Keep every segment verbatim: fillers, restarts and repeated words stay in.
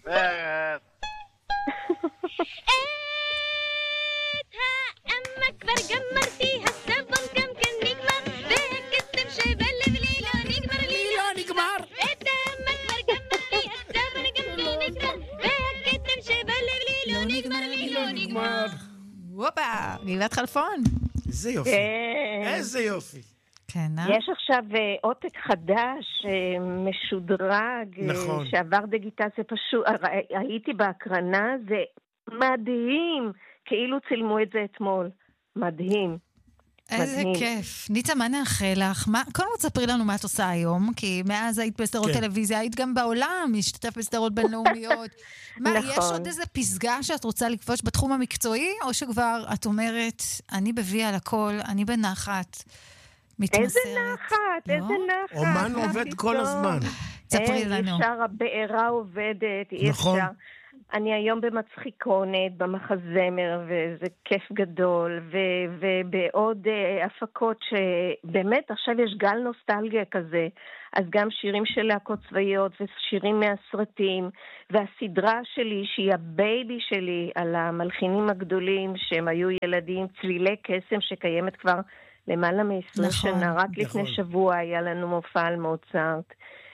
أما كبر جمرتي هالسبن كم كان نكبر بهكتم شبل بليلة نكبر ليلة نكبر أما كبر جمرتي هالسبن كم كان نكبر بهكتم شبل بليلة نكبر ليلة نكبر. וופה, גבעת חלפון. איזה יופי. איזה יופי. כן, אה? יש עכשיו עותק חדש, משודרג, נכון. שעבר דיגיטציה פשוט, הייתי בהקרנה, זה מדהים, כאילו צילמו את זה אתמול. מדהים. איזה מדהים. כיף. ניצה, מה נאחל לך? מה, קודם כל תספרי לנו מה את עושה היום, כי מאז היית בסדרות כן. טלוויזיה, היית גם בעולם, השתתף בסדרות בינלאומיות. מה, נכון. יש עוד איזה פסגה שאת רוצה לכבוש בתחום המקצועי, או שכבר את אומרת, אני בבי על הכל, אני בנחת, מתמסרת? איזה נחת, לא? איזה נחת. אומן עובד כל הזמן. תספרי לנו. אי אפשר, הבעירה עובדת, אי נכון. אפשר. אני היום במצחיקונת, במחזמר, וזה כיף גדול, ו- ובעוד uh, הפקות שבאמת עכשיו יש גל נוסטלגיה כזה, אז גם שירים של להקות צבאיות ושירים מהסרטים, והסדרה שלי שהיא הבייבי שלי על המלחינים הגדולים שהם היו ילדים, צלילי קסם שקיימת כבר למעלה מ-עשרים נכון, שנה, רק נכון. לפני שבוע היה לנו מופע על מוצרט.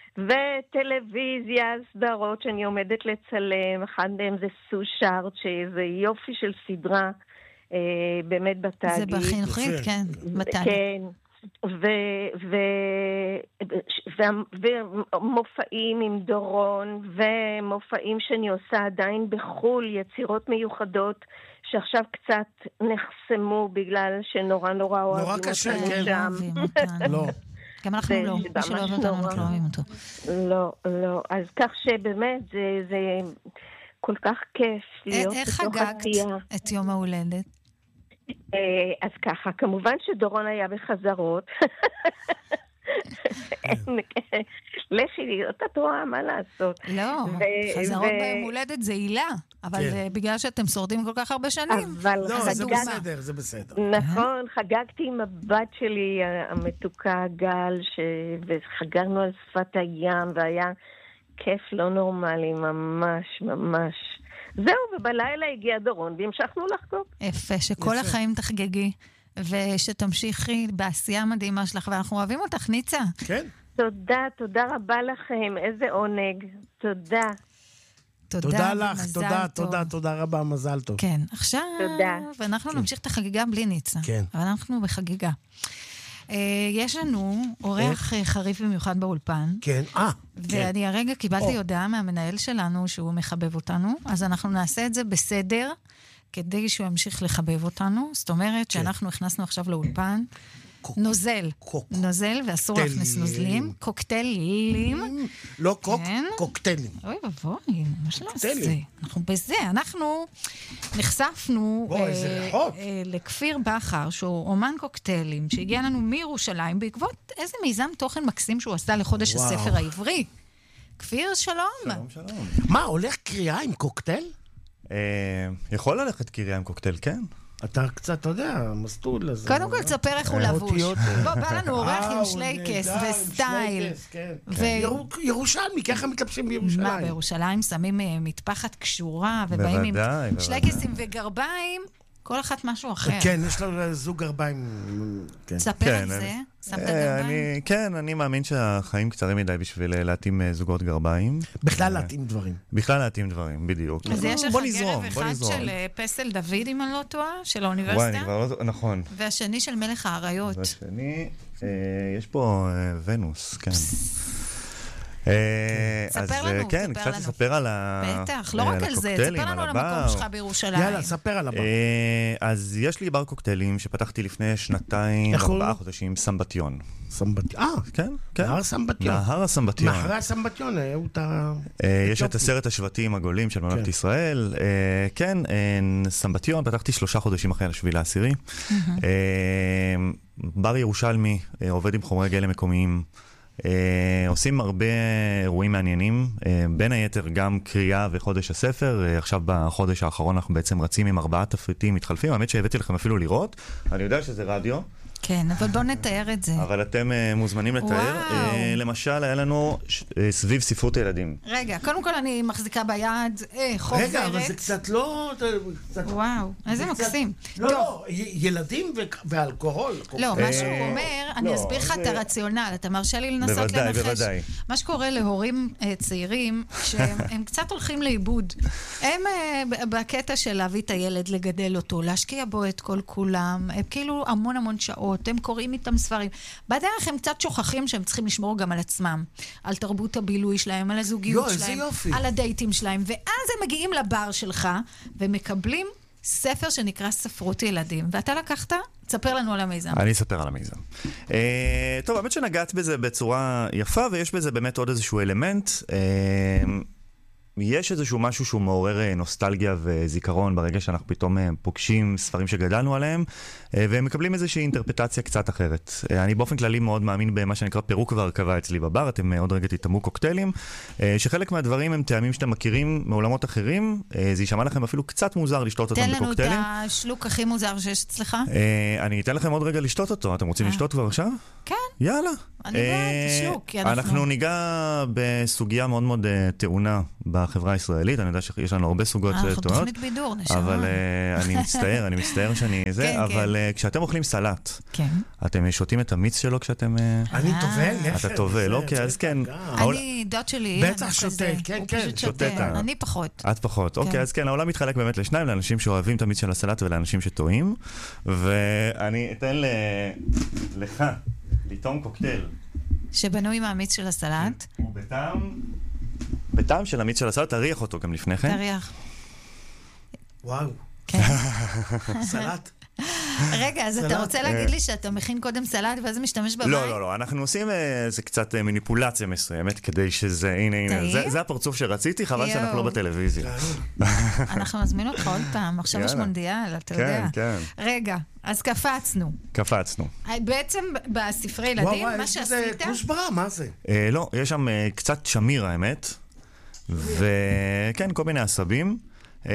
וטלוויזיה, סדרות שאני עומדת לצלם, אחד מהם זה סו שארט, שזה יופי של סדרה, אה, באמת בתאגיד. זה בחינוכית, יפה. כן, בתאגיד. כן, ו- ו- ו- ומופעים עם דורון, ומופעים שאני עושה עדיין בחול, יצירות מיוחדות, שעכשיו קצת נחסמו בגלל שנורא נורא אוהבים נורא קשה, אותנו כן. שם. אוהבים אותנו. לא. גם אנחנו זה לא, מי ממש שלא אוהב אותנו, נורא. אנחנו לא אוהבים אותו. לא, לא. אז כך שבאמת זה, זה כל כך כיף להיות איך בתוך חגגת עשייה. את יום ההולדת? אה, אז ככה, כמובן שדורון היה בחזרות. לכי להיות את רואה, מה לעשות? לא, ו- חזרות ו- ביום הולדת זה עילה, אבל כן. זה בגלל שאתם שורדים כל כך הרבה שנים. אבל לא, זה חגגתי, בסדר, זה בסדר. נכון, חגגתי עם הבת שלי המתוקה גל, ש... וחגגנו על שפת הים, והיה כיף לא נורמלי, ממש, ממש. זהו, ובלילה הגיע דורון, והמשכנו לחגוג. יפה, שכל יפה. החיים תחגגי, ושתמשיכי בעשייה המדהימה שלך, ואנחנו אוהבים אותך, ניצה. כן? תודה, תודה רבה לכם, איזה עונג. תודה. תודה לך, ומזל תודה, טוב. תודה, תודה רבה, מזל טוב. כן, עכשיו, תודה. ואנחנו נמשיך את החגיגה בלי ניצה. כן. אבל אנחנו בחגיגה. אה, יש לנו אורח אה, חריף במיוחד באולפן, כן, אה, כן. ואני הרגע קיבלתי או. הודעה מהמנהל שלנו שהוא מחבב אותנו, אז אנחנו נעשה את זה בסדר, כדי שהוא ימשיך לחבב אותנו. זאת אומרת שאנחנו הכנסנו עכשיו לאולפן נוזל, קוק. נוזל, ואסור קוקטיילים. להכניס נוזלים, קוקטיילים. לא קוק, כן. קוקטיילים. אוי ובואי, מה שלא זה? קוקטיילים. אנחנו בזה, אנחנו נחשפנו בוא, איזה רחוק. אה, לכפיר בכר, שהוא אומן קוקטיילים, שהגיע לנו מירושלים, בעקבות איזה מיזם תוכן מקסים שהוא עשה לחודש וואו. הספר העברי. כפיר, שלום. שלום, שלום. מה, הולך קריאה עם קוקטייל? אה, יכול ללכת קריאה עם קוקטייל, כן? אתה קצת, אתה יודע, מסטול הזה. קודם כל, תספר איך הוא לבוש. אותיות. בוא, בא לנו אורח אה, עם הוא שלייקס נהדר, עם וסטייל. שלייקס, כן. ו- ירו- ירושלמי, ככה מתלבשים בירושלים. מה, בירושלים שמים אה, מטפחת קשורה, ובאים עם בוודאי, בוודאי. שלייקסים וגרביים, כל אחת משהו אחר. כן, יש לו זוג גרביים. כן. תספר כן, על אני- זה, שמת אה, גרביים. אני- כן, אני מאמין שהחיים קצרים מדי בשביל אה, להתאים אה, זוגות גרביים. בכלל להתאים דברים. בכלל להתאים דברים, בדיוק. אז יש לך בוא גרב נזרום, בוא אחד נזרום. של אה, פסל דוד, אם אני לא טועה, של וואי, אני האוניברסיטה, כבר לא... נכון. והשני של מלך האריות. והשני, אה, יש פה אה, ונוס, כן. אה, ספר אז, לנו, אה, כן, ספר קצת לנו. לספר על ה... בטח, לא אה, רק על זה, הקוקטיילים, ספר לנו על הבר. המקום שלך בירושלים. יאללה, ספר על הבא. אה, אז יש לי בר קוקטיילים שפתחתי לפני שנתיים, איך קוראים ארבעה לו? חודשים, סמבטיון. סמבטיון. אה, כן, כן. נהר סמבטיון. נהר הסמבטיון. מאחרי הסמבטיון היו את ה... אה, יש את אתיופי. עשרת השבטים הגולים של ממלכת כן. ישראל. אה, כן, אה, סמבטיון, פתחתי שלושה חודשים אחרי השביעי לעשירי. אה, בר ירושלמי, אה, עובד עם חומרי גלם מקומיים. אה, עושים הרבה אירועים מעניינים, אה, בין היתר גם קריאה וחודש הספר. אה, עכשיו בחודש האחרון אנחנו בעצם רצים עם ארבעה תפריטים מתחלפים, האמת שהבאתי לכם אפילו לראות. אני יודע שזה רדיו. כן, אבל בואו נתאר את זה. אבל אתם uh, מוזמנים לתאר. וואו. Uh, למשל, היה לנו ש- uh, סביב ספרות הילדים. רגע, קודם כל אני מחזיקה ביד אה, חוברת. רגע, אבל זה קצת לא... זה קצת- וואו, איזה זה קצת- מקסים. לא, טוב. לא, י- ילדים ו- ואלכוהול. לא, אה, מה שהוא אומר, אני לא, אסביר לך זה- את הרציונל, אתה מרשה לי לנסות בוודאי, לנחש. בוודאי. מה שקורה להורים אה, צעירים, שהם הם קצת הולכים לאיבוד. הם אה, ב- בקטע של להביא את הילד, לגדל אותו, להשקיע בו את כל כולם, הם כאילו המון המון שעות, הם קוראים איתם ספרים. בדרך הם קצת שוכחים שהם צריכים לשמור גם על עצמם, על תרבות הבילוי שלהם, על הזוגיות יו, איזה שלהם, יופי. על הדייטים שלהם, ואז הם מגיעים לבר שלך, ומקבלים ספר שנקרא ספרות ילדים. ואתה לקחת? תספר לנו על המיזם. אני אספר על המיזם. Uh, טוב, האמת שנגעת בזה בצורה יפה, ויש בזה באמת עוד איזשהו אלמנט. Uh, יש איזשהו משהו שהוא מעורר נוסטלגיה וזיכרון ברגע שאנחנו פתאום פוגשים ספרים שגדלנו עליהם, והם מקבלים איזושהי אינטרפטציה קצת אחרת. אני באופן כללי מאוד מאמין במה שנקרא פירוק והרכבה אצלי בבר, אתם עוד רגע תטעמו קוקטיילים, שחלק מהדברים הם טעמים שאתם מכירים מעולמות אחרים, זה יישמע לכם אפילו קצת מוזר לשתות אותם תן לנו את בקוקטיילים. השלוק הכי מוזר שיש אצלך. אני אתן לכם עוד רגע לשתות אותו, אתם רוצים לשתות כבר עכשיו? כן. יאללה. אני בעד, שלוק, כי אנחנו- אנחנו ניגע בסוגיה מאוד מאוד אה, טעונה בחברה הישראלית, אני יודע שיש לנו הרבה סוגות אה, אנחנו טעונות, תוכנית בידור, נשמה. אבל אה, אני מצטער, אני מצטער שאני זה, כן, אבל אה, כשאתם אוכלים סלט, כן. אתם שותים את המיץ שלו כשאתם... אה, אני טובל לחם. אתה טובל, זה- אוקיי, זה אז כן. גם. העול- אני, דוד שלי, בטח אני שותה, כזה, כן, הוא כן, פשוט שותה את שותה, ה- אני פחות. את פחות. כן. אוקיי, אז כן, העולם מתחלק באמת לשניים, לאנשים שאוהבים את המיץ של הסלט ולאנשים שטועים, ואני אתן ל- לך לטעום קוקטייל. שבנוי מהמיץ של הסלט, הוא בטעם... בטעם של המיץ של הסלט, תריח אותו גם לפני כן. תריח. וואו, כן. סלט. רגע, אז אתה סלט. רוצה להגיד לי שאתה מכין קודם סלט ואז משתמש במים? לא, לא, לא, אנחנו עושים איזה קצת אה, מניפולציה מסוימת כדי שזה, הנה, הנה, טעים? זה, זה הפרצוף שרציתי, חבל יואו. שאנחנו לא בטלוויזיה. אנחנו נזמין אותך עוד פעם, עכשיו יש יאללה. מונדיאל, אתה כן, יודע. כן. רגע, אז קפצנו. קפצנו. בעצם בספרי וואו, ילדים, וואו, מה יש בזה שעשית... כוסברה, מה זה? אה, לא, יש שם אה, קצת שמיר האמת, וכן, כל מיני עשבים. אה,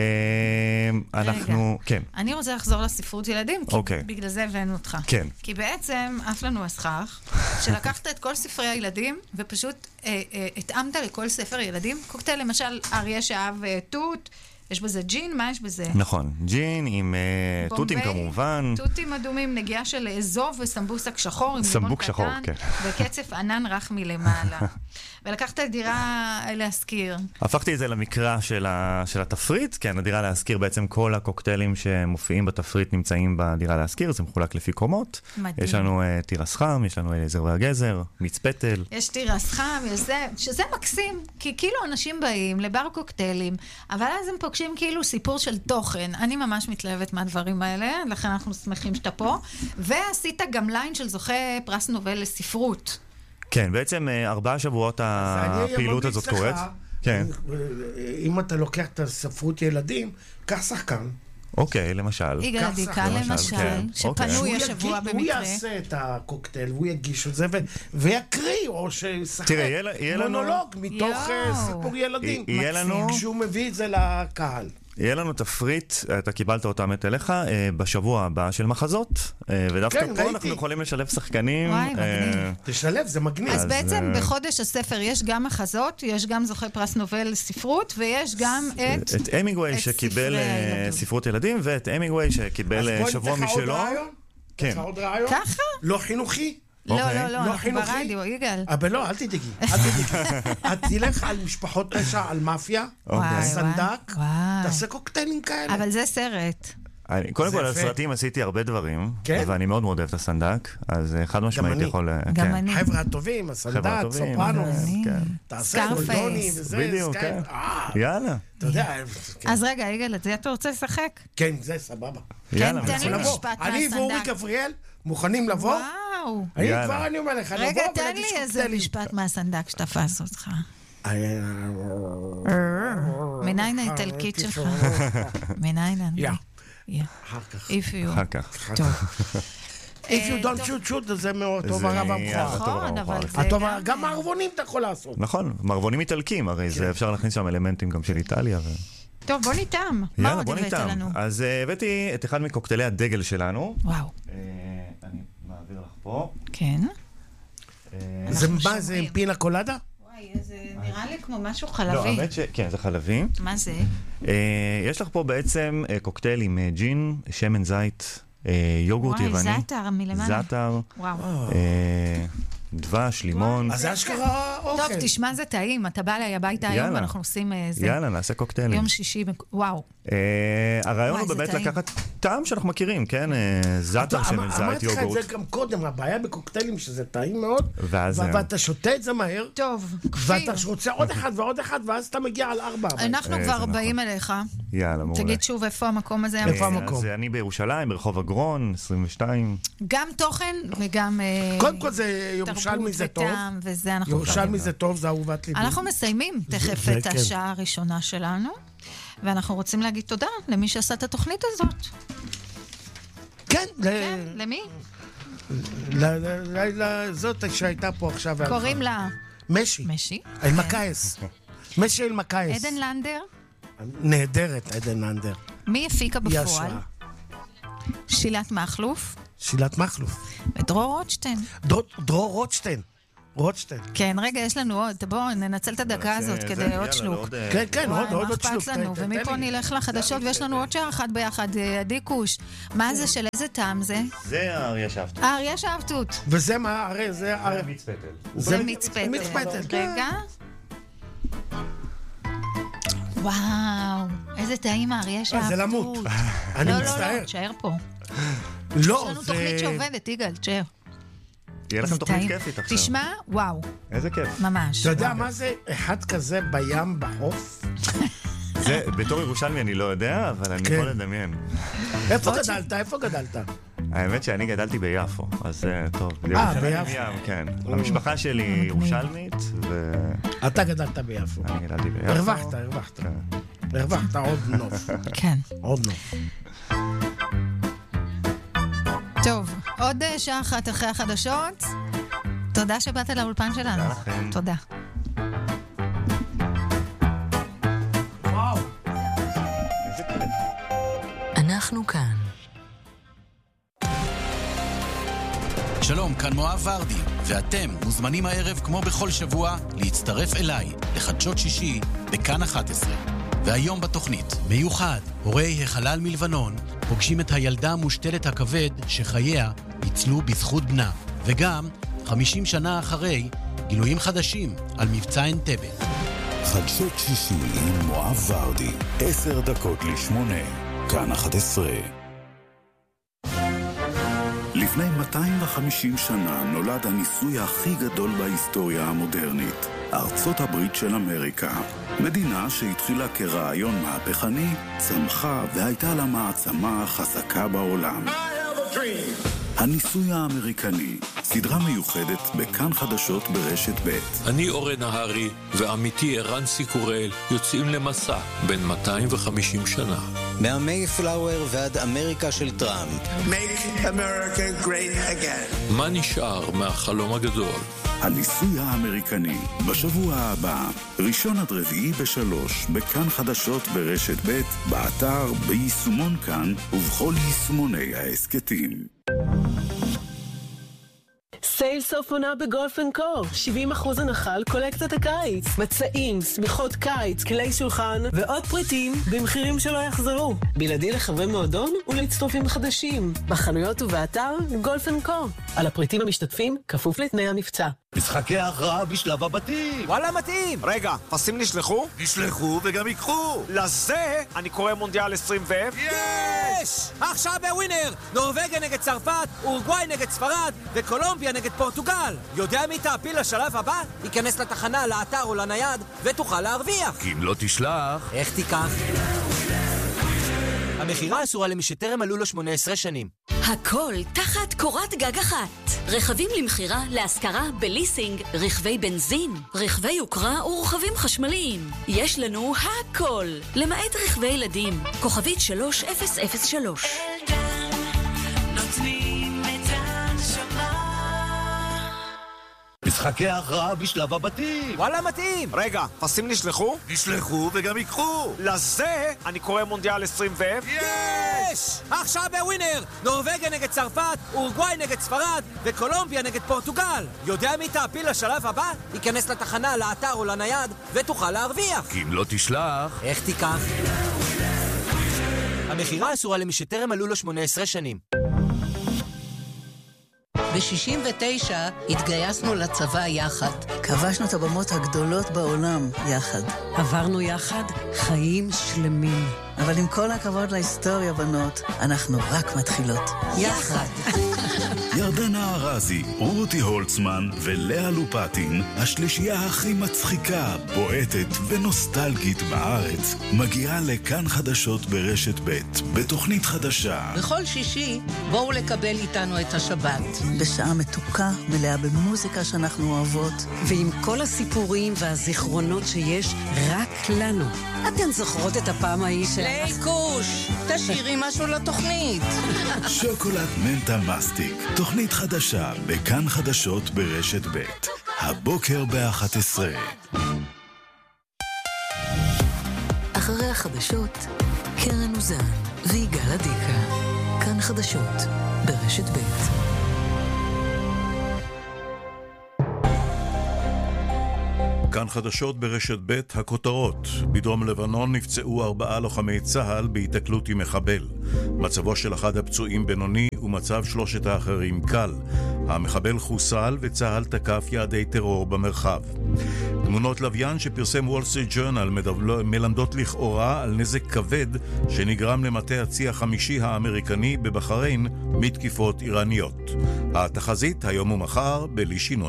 אנחנו, כן, אני רוצה לחזור לספרות ילדים, כי אוקיי. בגלל זה הבאנו אותך. כן. כי בעצם עף לנו הסכך, שלקחת את כל ספרי הילדים, ופשוט אה, אה, התאמת לכל ספר ילדים. קוקטייל, למשל, אריה שאהב אה, תות, יש בזה ג'ין, מה יש בזה? נכון, ג'ין עם אה, תותים בומביי, כמובן. תותים אדומים, נגיעה של אזוב וסמבוסק שחור עם לימון סמבוק קטן. שחור, כן. וקצף ענן רך מלמעלה. ולקחת דירה להשכיר. הפכתי את זה למקרא של, ה... של התפריט, כן, הדירה להזכיר, בעצם כל הקוקטיילים שמופיעים בתפריט נמצאים בדירה להזכיר, זה מחולק לפי קומות. מדהים. יש לנו uh, תירס חם, יש לנו אליעזר והגזר, מיץ פטל. יש תירס חם, יש זה, שזה מקסים, כי כאילו אנשים באים לבר קוקטיילים, אבל אז הם פוגשים כאילו סיפור של תוכן. אני ממש מתלהבת מהדברים האלה, לכן אנחנו שמחים שאתה פה. ועשית גם ליין של זוכה פרס נובל לספרות. כן, בעצם uh, ארבעה שבועות הפעילות הזאת קורית. כן. אם אתה לוקח את הספרות ילדים, קח שחקן. אוקיי, למשל. יגאל כך עדיקה למשל, למשל, כן. אוקיי. שפנוי הוא השבוע יגיד- במקרה. הוא יעשה את הקוקטייל, והוא יגיש את זה, ו- ויקריא, או שישחק תראה, יהיה ל- יהיה לנו- מונולוג מתוך אה, יואו. סיפור ילדים. י- יהיה מקסים. לנו- כשהוא מביא את זה לקהל. יהיה לנו תפריט, אתה קיבלת אותם את אליך, אה, בשבוע הבא של מחזות, אה, ודווקא כן, פה ראיתי. אנחנו יכולים לשלב שחקנים. וואי, אה, מגניב. תשלב, זה מגניב. אז אז, בעצם אה, בחודש הספר יש גם מחזות, יש גם זוכה פרס נובל לספרות, ויש גם את... את המינגווי את שקיבל ספרי אה, הילדים. ספרות ילדים, ואת המינגווי שקיבל אז אה, בוא שבוע ניתן לך עוד משלו. רעיון? כן. ניתן לך עוד רעיון? ככה? לא חינוכי? לא, אוקיי. לא, לא, לא אנחנו חינוכי? ברדיו, יגאל. אבל לא, אל תדאגי, אל תדאגי. את תלך על משפחות פשע, על מאפיה, אוקיי. וואי, סנדק, וואי. תעשה קוקטיילים כאלה. אבל זה סרט. אני- קודם זה כל, על יפה. סרטים עשיתי הרבה דברים, כן? ואני מאוד מאוד אוהב את הסנדק, אז אה, חד משמעית אני. יכול... אה, גם כן. אני. חבר'ה הטובים, הסנדק, חבר'ה טובים, סופרנוס, אני. כן. תעשה סקארפייס. גולדוני וזה, בדיוק, סקאי- כן. אה, יאללה, אתה יודע, כן. אז רגע, יגאל, את זה אתה רוצה לשחק? כן, זה סבבה. יאללה. תן לי מצוין. לבוא. משפט אני ואורי מהסנדק. גבריאל מוכנים לבוא? וואו. אני יאללה. כבר אני אומר לך, לבוא רגע, תן ולהגיש לי איזה קוקטיילים. משפט מהסנדק שתפס אותך. אה, מניין האיטלקית שלך? מניין יא. האנגלית? יא. אחר כך. If you... אחר כך. טוב. If you don't טוב. shoot shoot, זה מאוד טוב זה- הרב יאללה, המכוער. טוב, נכון, הרב אבל המכוער. זה הטוב, גם... גם מערבונים אתה יכול לעשות. נכון, מערבונים איטלקים, הרי זה אפשר להכניס שם אלמנטים גם של איטליה. ו- טוב, בוא ניתם. מה יאללה, עוד בוא הבאת ניתם. לנו? אז אה, הבאתי את אחד מקוקטיילי הדגל שלנו. וואו. אה, אני מעביר פה. כן. זה מה, זה עם פינה קולדה? וואי, זה נראה לי כמו משהו לא, חלבי. האמת ש... כן, זה חלבי. מה זה? יש לך פה בעצם קוקטייל עם ג'ין, שמן זית, יוגורט יווני. וואי, זאטר מלמעלה. זאטר. וואו. דבש, לימון. אז זה אשכרה אוכל. טוב, תשמע, זה טעים. אתה בא אליי הביתה היום ואנחנו עושים זה. יאללה, נעשה קוקטיילים. יום שישי, וואו. הרעיון הוא באמת לקחת טעם שאנחנו מכירים, כן? זאטר, שמן זית, אמרתי לך את יוגורט. זה גם קודם, הבעיה בקוקטיילים שזה טעים מאוד, ואז ואתה שותה את זה מהר, טוב, ואתה רוצה עוד אחד ועוד אחד, ואז אתה מגיע על ארבע. אנחנו כבר באים אליך. יאללה, מעולה. תגיד שוב איפה המקום הזה. איפה המקום? אז אני בירושלים, ברחוב אגרון, עשרים ושתיים. גם תוכן וגם קודם כל זה ירושלמי זה טוב. וזה אנחנו ירושלמי זה טוב, זה אהובת ליבי. אנחנו מסיימים תכף זה את כן. השעה הראשונה שלנו, ואנחנו רוצים להגיד תודה למי שעשה את התוכנית הזאת. כן, ל- כן, למי? ל- ל- ל- לזאת שהייתה פה עכשיו. קוראים לה משי. משי. אלמקייס. משי אלמקייס. עדן לנדר. נהדרת, עדן לנדר. מי הפיקה היא בפועל? השראה. שילת מחלוף שילת מחלוף. ודרור רוטשטיין. דרור- דרור רוטשטיין. רוטשטיין. כן, רגע, יש לנו עוד. בואו ננצל את הדקה הזאת זה- כדי יאללה, עוד שלוק. עוד, אה, כן, כן, עוד וואי, עוד מה עוד שלוק. אכפת לנו? תן- תן ומפה לי. נלך לחדשות, ויש לנו עוד שעה אחת ביחד. אה, עדי קוש. מה זה, של איזה טעם זה? זה האריה שאפת. אה, אריה שאבתות. וזה מה, הרי זה... הרי- מיץ פטל. זה מיץ פטל. מיץ פטל, כן. רגע. וואו, איזה טעים האריה שאבתות. זה למות. אני לא, לא, מצטער. לא, תשאר פה. לא, יש לנו זה... תוכנית שעובדת, יגאל, תשאר. יהיה לכם זה תוכנית טעים. כיפית עכשיו. תשמע, וואו, איזה כיף. ממש. אתה יודע מה זה אחד כזה בים בחוף? זה, בתור ירושלמי אני לא יודע, אבל אני כן. יכול לדמיין. איפה גדלת? איפה גדלת? האמת שאני גדלתי ביפו, אז אה, טוב. אה, ירושלים ביפו. ים, כן. המשפחה שלי ירושלמית, ואני אתה גדלת ביפו. גדלתי ביפו. הרווחת, הרווחת. הרווחת עוד נוף. כן. עוד נוף. טוב, עוד אה, שעה אחת אחרי החדשות. תודה שבאת לאולפן שלנו. תודה לכם. תודה. וואו. איזה כיף. אנחנו כאן. שלום, כאן מואב ורדי, ואתם מוזמנים הערב כמו בכל שבוע להצטרף אליי לחדשות שישי בכאן אחת עשרה. והיום בתוכנית, מיוחד, הורי החלל מלבנון פוגשים את הילדה המושתלת הכבד שחייה ניצלו בזכות בנה, וגם חמישים שנה אחרי גילויים חדשים על מבצע אנטבה. חדשות שישי עם מואב ורדי, עשר דקות לשמונה, כאן אחת עשרה. לפני מאתיים וחמישים שנה נולד הניסוי הכי גדול בהיסטוריה המודרנית, ארצות הברית של אמריקה. מדינה שהתחילה כרעיון מהפכני, צמחה והייתה לה מעצמה החזקה בעולם. הניסוי האמריקני, סדרה מיוחדת בכאן חדשות ברשת ב'. אני אורן נהרי ועמיתי ערן סיקורל יוצאים למסע בין מאתיים וחמישים שנה. מהמייפלאואר ועד אמריקה של טראמפ. Make America great again. מה נשאר מהחלום הגדול? הניסוי האמריקני, בשבוע הבא, ראשון עד רביעי בשלוש, בכאן חדשות ברשת ב', באתר, ביישומון כאן ובכל יישומוני העסקתים. סייל סוף עונה בגולף אנד קו, שבעים אחוז הנחה על קולקציית הקיץ, מצעים, סמיכות קיץ, כלי שולחן ועוד פריטים במחירים שלא יחזרו, בלעדי לחברי מועדון ולהצטרפים חדשים, בחנויות ובאתר גולף אנד קו. על הפריטים המשתתפים כפוף לתנאי המבצע. משחקי הכרעה בשלב הבתים. וואלה מתאים. רגע, פסים נשלחו? נשלחו וגם ייקחו. לזה אני קורא מונדיאל עשרים ו... יש! עכשיו בווינר! נורווגיה נגד צרפת, אורוגוואי נגד ספרד וקולומביה נגד פורטוגל. יודע מי תעפיל לשלב הבא? ייכנס לתחנה, לאתר או לנייד ותוכל להרוויח. כי אם לא תשלח... איך תיקח? המחירה אסורה למי שטרם מלאו לו שמונה עשרה שנים. הכל תחת קורת גג אחת. רכבים למחירה, להשכרה, בליסינג, רכבי בנזין, רכבי יוקרה ורכבים חשמליים. יש לנו הכל, למעט רכבי ילדים. כוכבית שלוש אפס אפס שלוש. נותנים את הנשמה. מחכה הכרעה בשלב הבתים. וואלה מתאים. רגע, פסים נשלחו? נשלחו וגם יקחו. לזה אני קורא מונדיאל עשרים ו... יש! עכשיו בווינר! נורווגיה נגד צרפת, אורוגוואי נגד ספרד וקולומביה נגד פורטוגל. יודע מי תעפיל לשלב הבא? ייכנס לתחנה, לאתר או לנייד ותוכל להרוויח. כי אם לא תשלח... איך תיקח? המחירה אסורה למי שטרם מלאו לו שמונה עשרה שנים. ב-שישים ותשע התגייסנו לצבא יחד. כבשנו את הבמות הגדולות בעולם יחד. עברנו יחד חיים שלמים. אבל עם כל הכבוד להיסטוריה, בנות, אנחנו רק מתחילות. יחד. ירדנה ארזי, רותי הולצמן ולאה לופטין, השלישייה הכי מצחיקה, בועטת ונוסטלגית בארץ, מגיעה לכאן חדשות ברשת ב' בתוכנית חדשה. בכל שישי בואו לקבל איתנו את השבת. בשעה מתוקה, מלאה במוזיקה שאנחנו אוהבות. ועם כל הסיפורים והזיכרונות שיש רק לנו. אתן זוכרות את הפעם ההיא של... ליקוש, תשאירי משהו לתוכנית. שוקולד מנטה מסטיק, תוכנית חדשה בכאן חדשות ברשת ב' הבוקר ב-אחת עשרה. אחרי החדשות, קרן אוזן ויגאל עדיקה. כאן חדשות ברשת ב'. כאן חדשות ברשת ב' הכותרות. בדרום לבנון נפצעו ארבעה לוחמי צהל בהיתקלות עם מחבל. מצבו של אחד הפצועים בינוני ומצב שלושת האחרים קל. המחבל חוסל וצהל תקף יעדי טרור במרחב. תמונות לוויין שפרסם וול סטריט ג'ורנל מלמדות לכאורה על נזק כבד שנגרם למטה הצי החמישי האמריקני בבחריין מתקיפות איראניות. התחזית היום ומחר בלי שינוי.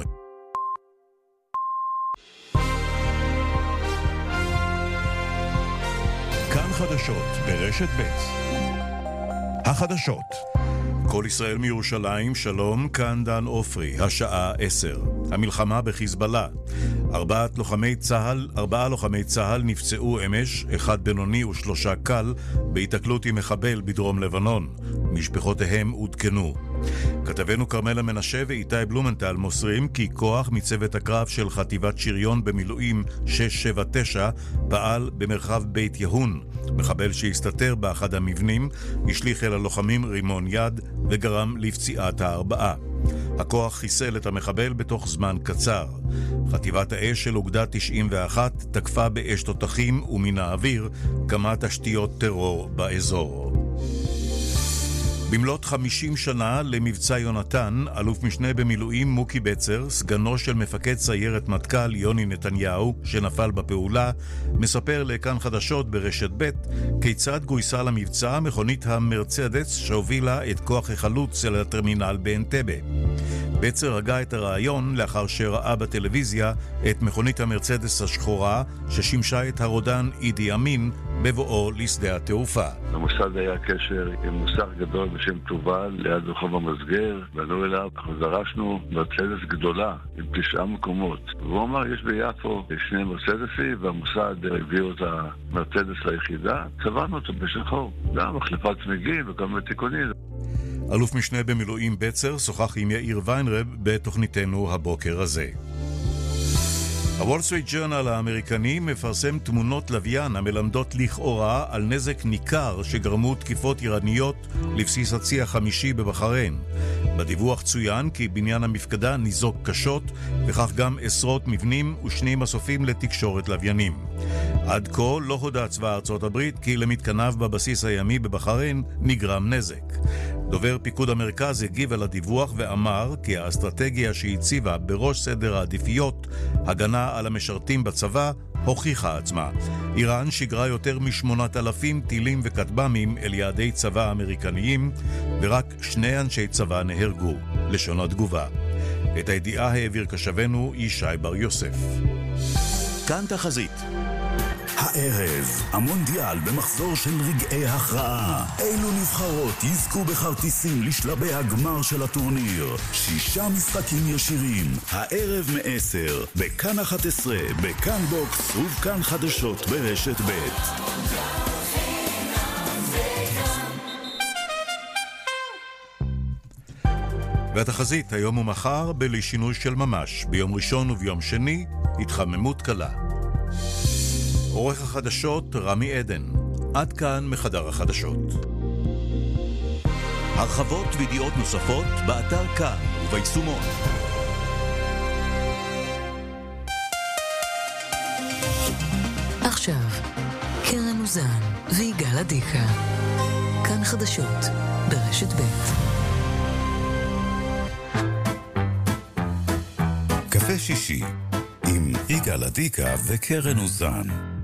כאן חדשות ברשת ב' החדשות. כל ישראל מירושלים, שלום, כאן דן אופרי, השעה עשר. המלחמה בחיזבאללה. ארבעת לוחמי צהל, ארבעה לוחמי צהל נפצעו אמש, אחד בינוני ושלושה קל, בהיתקלות עם מחבל בדרום לבנון. משפחותיהם עודכנו. כתבנו קרמלה מנשה ואיתי בלומנטל מוסרים כי כוח מצוות הקרב של חטיבת שריון במילואים שש שבע תשע פעל במרחב בית יהון. מחבל שהסתתר באחד המבנים השליך אל הלוחמים רימון יד וגרם לפציעת הארבעה. הכוח חיסל את המחבל בתוך זמן קצר. חטיבת האש של אוגדה תשעים ואחת תקפה באש תותחים ומן האוויר כמה תשתיות טרור באזור. במלאת חמישים שנה למבצע יונתן, אלוף משנה במילואים מוקי בצר, סגנו של מפקד סיירת מטכ"ל יוני נתניהו, שנפל בפעולה, מספר לכאן חדשות ברשת ב' כיצד גויסה למבצע מכונית המרצדס שהובילה את כוח החלוץ אל הטרמינל באנטבה. בצר הגה את הרעיון לאחר שראה בטלוויזיה את מכונית המרצדס השחורה ששימשה את הרודן אידי אמין בבואו לשדה התעופה. למוסד היה קשר עם מוסך גדול בשם תובל ליד רחוב המסגר, באנו אליו, אנחנו דרשנו מרצדס גדולה עם תשעה מקומות. והוא אמר, יש ביפו שני מרצדסים, והמוסד הביאו את המרצדס ליחידה, צבענו אותו בשחור. גם מחלפת צמיגים וכל מיני תיקונים. אלוף משנה במילואים בצר שוחח עם יאיר ויינרב בתוכניתנו הבוקר הזה. הוול סטריט ג'ורנל האמריקני מפרסם תמונות לוויין המלמדות לכאורה על נזק ניכר שגרמו תקיפות איראניות לבסיס הצי החמישי בבחריין. בדיווח צוין כי בניין המפקדה ניזוק קשות, וכך גם עשרות מבנים ושני מסופים לתקשורת לוויינים. עד כה לא הודע צבא ארצות הברית כי למתקניו בבסיס הימי בבחריין נגרם נזק. דובר פיקוד המרכז הגיב על הדיווח ואמר כי האסטרטגיה שהציבה בראש סדר העדיפיות, הגנה על המשרתים בצבא, הוכיחה עצמה. איראן שיגרה יותר משמונת אלפים טילים וכטב"מים אל יעדי צבא אמריקניים, ורק שני אנשי צבא נהרגו. לשון התגובה. את הידיעה העביר קשבנו ישי בר יוסף. כאן תחזית. הערב, המונדיאל במחזור של רגעי הכרעה. אילו נבחרות יזכו בכרטיסים לשלבי הגמר של הטורניר. שישה משחקים ישירים. הערב מעשר, בכאן אחת עשרה, בכאן בוקס ובכאן חדשות ברשת ב'. והתחזית היום ומחר בלי שינוי של ממש. ביום ראשון וביום שני התחממות קלה. עורך החדשות רמי עדן. עד כאן מחדר החדשות. הרחבות וידיעות נוספות באתר כאן וביישומון. עכשיו, קרן אוזן ויגאל עדיקה. כאן חדשות ברשת ב'. קפה שישי עם יגאל עדיקה וקרן אוזן.